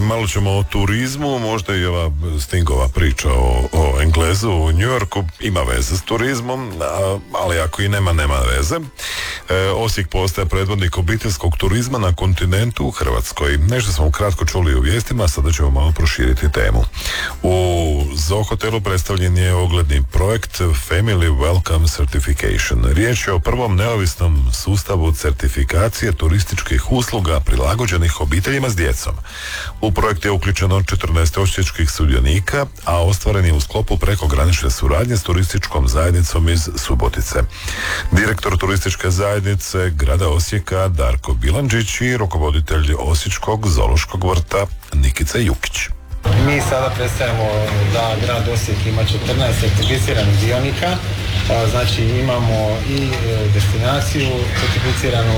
Malo ćemo o turizmu, možda i ova Stingova priča o Englezu u New Yorku ima veze s turizmom, ali ako i nema veze. Osijek postaje predvodnik obiteljskog turizma na kontinentu u Hrvatskoj. Nešto smo kratko čuli u vijestima, sada ćemo malo proširiti temu. U Zoo hotelu predstavljen je ogledni projekt Family Welcome Certification. Riječ je o prvom neovisnom sustavu certifikacije turističkih usluga prilagođenih obiteljima s djecom. U projekt je uključeno 14 osječkih sudionika, a ostvaren je u sklopu prekogranične suradnje s turističkom zajednicom iz Subotice. Direktor turističke zajednice grada Osijeka Darko Bilandžić i rukovoditelj Osječkog zoološkog vrta Nikica Jukić. Mi sada predstavljamo da grad Osijek ima 14 certificiranih dionika, znači imamo i destinaciju certificiranu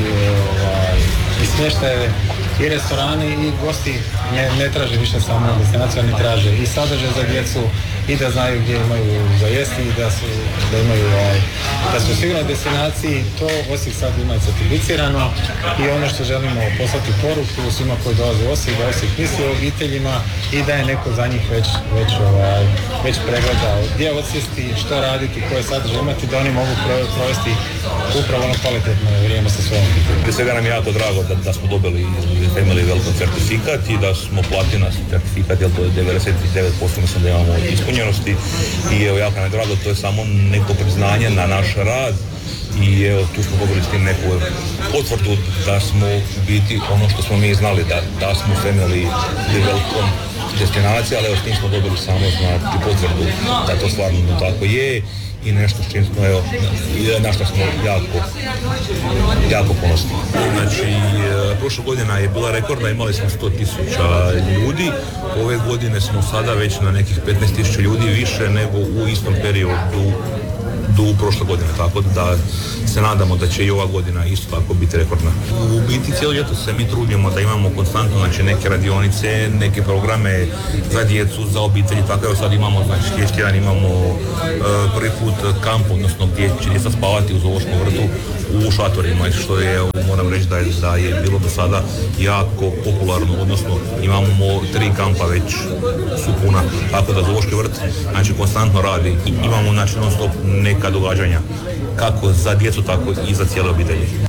i smještaje i restorani i gosti ne traže više samo destinaciju, oni traže i sadržaj za djecu i da znaju gdje imaju za jesti i da su u sigurnoj destinaciji. To Osijek sad ima certificirano i ono što želimo poslati poruku svima koji dolaze u Osijek, da Osijek misli o obiteljima i da je neko za njih već pregledao gdje odsjesti, što raditi, koje sadržaje imati, da oni mogu provesti upravo ono kvalitetno vrijeme sa svojom obiteljima. Prije svega nam je jako drago da smo dobili Family Welcome certifikat i da smo platina certifikat, jer to je 99% mislim da imamo ispunjenosti i evo jako nam je drago, to je samo neko priznanje na naš rad i evo tu smo dobili s tim neku potvrdu da smo u biti ono što smo mi znali, da smo Family Welcome destinacija, ali evo s tim smo dobili samo znači potvrdu da to stvarno tako je i nešto s čim smo, evo, na što smo jako ponosni. Znači, prošla godina je bila rekordna, imali smo 100.000 ljudi, ove godine smo sada već na nekih 15.000 ljudi više nego u istom periodu u prošle godine, tako da se nadamo da će i ova godina isto tako biti rekordna. U biti cijelo ljeto se mi trudimo da imamo konstantno znači, neke radionice, neke programe za djecu, za obitelji, tako evo sad imamo, znači sljedeći tjedan imamo prvi put kamp, odnosno gdje će djeca spavati u zoološkom vrtu u šatorima, što je, moram reći da je bilo do sada jako popularno, odnosno imamo 3 kampa već su puna, tako da zoološki vrt znači konstantno radi. Imamo znači non stop neka događanja kako za djecu, tako i za cijele obitelji.